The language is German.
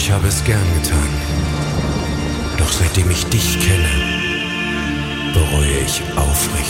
Ich habe es gern getan. Doch seitdem ich dich kenne, bereue ich aufrichtig.